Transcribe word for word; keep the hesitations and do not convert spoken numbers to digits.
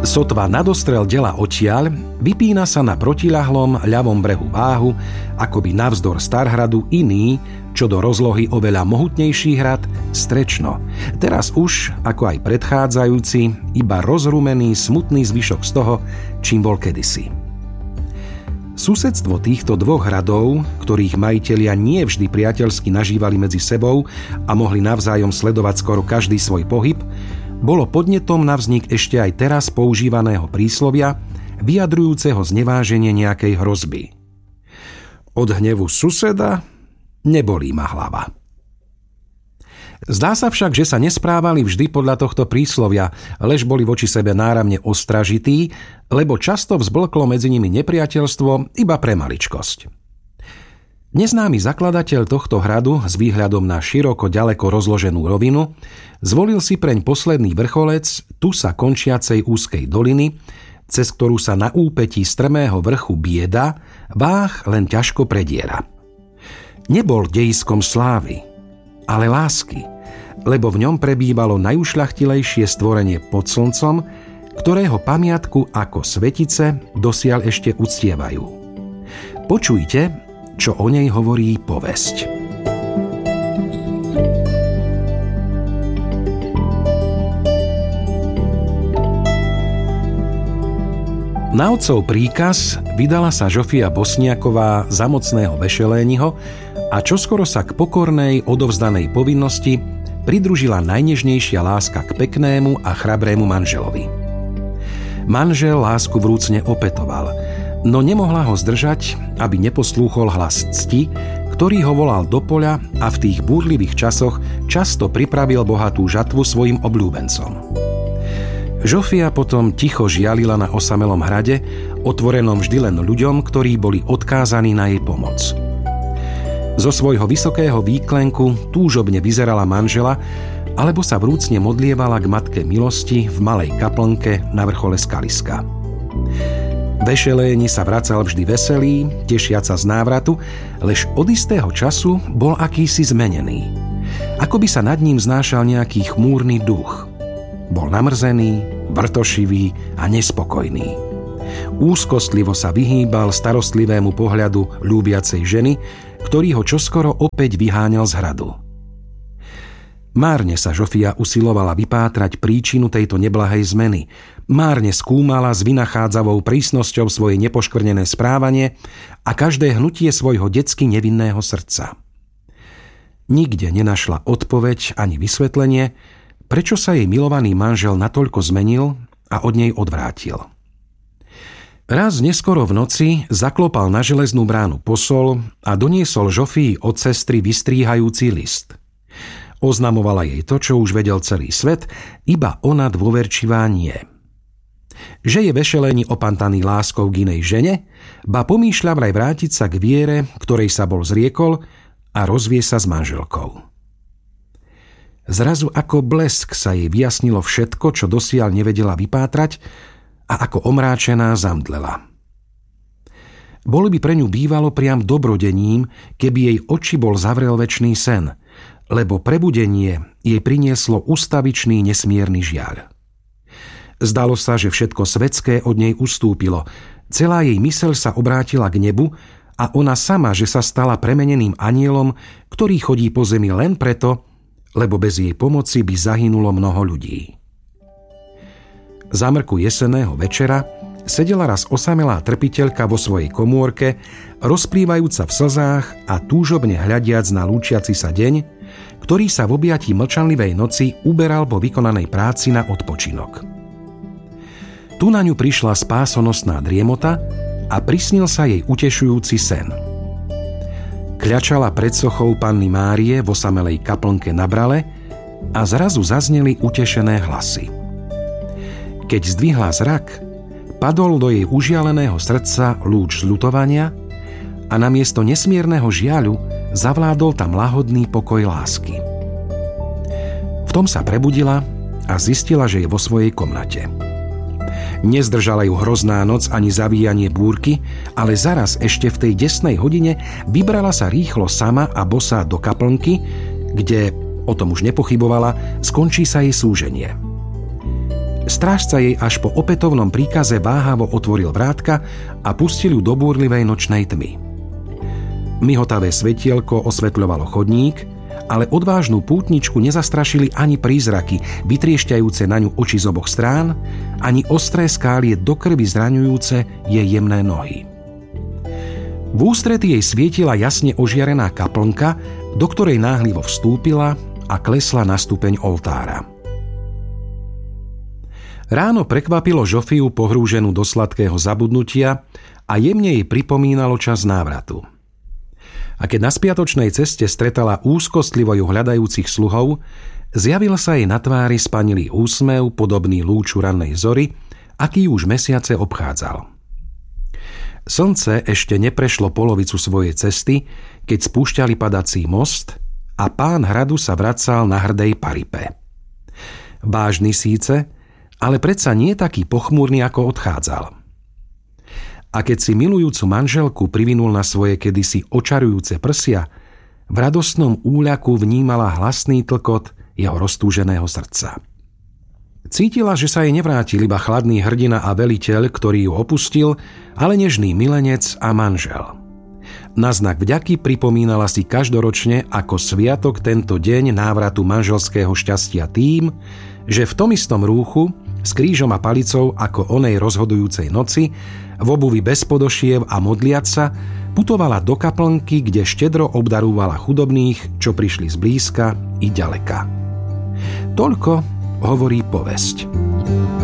Sotva nadostrel dela odtiaľ, vypína sa na protiľahlom ľavom brehu váhu, akoby navzdor Starhradu iný, čo do rozlohy oveľa mohutnejší hrad, Strečno. Teraz už, ako aj predchádzajúci, iba rozrumený, smutný zvyšok z toho, čím bol kedysi. Susedstvo týchto dvoch hradov, ktorých majitelia nie vždy priateľsky nažívali medzi sebou a mohli navzájom sledovať skoro každý svoj pohyb, bolo podnetom na vznik ešte aj teraz používaného príslovia, vyjadrujúceho zneváženie nejakej hrozby. Od hnevu suseda nebolí ma hlava. Zdá sa však, že sa nesprávali vždy podľa tohto príslovia, lež boli voči sebe náramne ostražití, lebo často vzblklo medzi nimi nepriateľstvo iba pre maličkosť. Neznámy zakladateľ tohto hradu s výhľadom na široko ďaleko rozloženú rovinu zvolil si preň posledný vrcholec, tu sa končiacej úzkej doliny, cez ktorú sa na úpetí strmého vrchu bieda, váh len ťažko prediera. Nebol dejiskom slávy, ale lásky, lebo v ňom prebývalo najušľachtilejšie stvorenie pod slncom, ktorého pamiatku ako svetice dosiaľ ešte uctievajú. Počujte, čo o nej hovorí povesť. Na otcov príkaz vydala sa Žofia Bosniaková za mocného Vešeléniho a čoskoro sa k pokornej odovzdanej povinnosti pridružila najnežnejšia láska k peknému a chrabrému manželovi. Manžel lásku vrúcne opetoval, no nemohla ho zdržať, aby neposlúchol hlas cti, ktorý ho volal do poľa a v tých búrlivých časoch často pripravil bohatú žatvu svojim obľúbencom. Žofia potom ticho žialila na osamelom hrade, otvorenom vždy len ľuďom, ktorí boli odkázaní na jej pomoc. Zo svojho vysokého výklenku túžobne vyzerala manžela, alebo sa vrúcne modlievala k Matke milosti v malej kaplnke na vrchole skaliska. Vešeléni sa vracal vždy veselý, tešiac sa z návratu, lež od istého času bol akýsi zmenený. Ako by sa nad ním znášal nejaký chmúrny duch. Bol namrzený, vrtošivý a nespokojný. Úzkostlivo sa vyhýbal starostlivému pohľadu ľúbiacej ženy, ktorý ho čoskoro opäť vyháňal z hradu. Márne sa Žofia usilovala vypátrať príčinu tejto neblahej zmeny. Márne skúmala s vynachádzavou prísnosťou svoje nepoškvrnené správanie a každé hnutie svojho detsky nevinného srdca. Nikde nenašla odpoveď ani vysvetlenie, prečo sa jej milovaný manžel natoľko zmenil a od nej odvrátil. Raz neskoro v noci zaklopal na železnú bránu posol a doniesol Žofii od sestry vystríhajúci list. Oznamovala jej to, čo už vedel celý svet, iba ona dôverčivá nie. Že je Vešeléni opantaný láskou k inej žene, ba pomýšľa vraj vrátiť sa k viere, ktorej sa bol zriekol, a rozvie sa s manželkou. Zrazu ako blesk sa jej vyjasnilo všetko, čo dosiaľ nevedela vypátrať, a ako omráčená zamdlela. Bolo by pre ňu bývalo priam dobrodením, keby jej oči bol zavrel večný sen, lebo prebudenie jej prinieslo ustavičný nesmierny žiaľ. Zdalo sa, že všetko svetské od nej ustúpilo, celá jej myseľ sa obrátila k nebu a ona sama, že sa stala premeneným anielom, ktorý chodí po zemi len preto, lebo bez jej pomoci by zahynulo mnoho ľudí. Za mrku jesenného večera sedela raz osamelá trpiteľka vo svojej komórke, rozplývajúca v slzách a túžobne hľadiac na lúčiaci sa deň, ktorý sa v objatí mlčanlivej noci uberal po vykonanej práci na odpočinok. Tu na ňu prišla spásonosná driemota a prisnil sa jej utešujúci sen. Kľačala pred sochou Panny Márie v osamelej kaplnke na brale a zrazu zazneli utešené hlasy. Keď zdvihla zrak, padol do jej užialeného srdca lúč zľutovania a namiesto nesmierneho žiaľu zavládol tam lahodný pokoj lásky. V tom sa prebudila a zistila, že je vo svojej komnate. Nezdržala ju hrozná noc ani zavíjanie búrky, ale zaraz ešte v tej desnej hodine vybrala sa rýchlo sama a bosá do kaplnky, kde, o tom už nepochybovala, skončí sa jej súženie. Strážca jej až po opätovnom príkaze váhavo otvoril vrátka a pustil ju do búrlivej nočnej tmy. Mihotavé svetielko osvetľovalo chodník, ale odvážnu pútničku nezastrašili ani prízraky, vytriešťajúce na ňu oči z oboch strán, ani ostré skálie do krvi zraňujúce jej jemné nohy. V ústrety jej svietila jasne ožiarená kaplnka, do ktorej náhlivo vstúpila a klesla na stupeň oltára. Ráno prekvapilo Žofiu pohrúženú do sladkého zabudnutia a jemne jej pripomínalo čas návratu. A keď na spiatočnej ceste stretala úzkostlivo ju hľadajúcich sluhov, zjavil sa jej na tvári spanilý úsmev, podobný lúču rannej zory, aký už mesiace obchádzal. Slnce ešte neprešlo polovicu svojej cesty, keď spúšťali padací most a pán hradu sa vracal na hrdej paripe. Vážny síce, ale predsa nie taký pochmúrny, ako odchádzal. A keď si milujúcu manželku privinul na svoje kedysi očarujúce prsia, v radostnom úľaku vnímala hlasný tlkot jeho roztúženého srdca. Cítila, že sa jej nevrátil iba chladný hrdina a veliteľ, ktorý ju opustil, ale nežný milenec a manžel. Na znak vďaky pripomínala si každoročne ako sviatok tento deň návratu manželského šťastia tým, že v tom istom rúchu, s krížom a palicou ako onej rozhodujúcej noci, v obuvi bez podošiev a modliac sa, putovala do kaplnky, kde štedro obdarúvala chudobných, čo prišli zblízka i ďaleka. Toľko hovorí povesť.